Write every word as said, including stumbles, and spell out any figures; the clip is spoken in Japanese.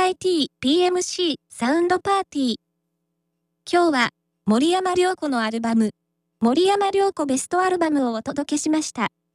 イティーピーエムシー サウンドパーティー。今日は森山良子のアルバム、森山良子ベストアルバムをお届けしました。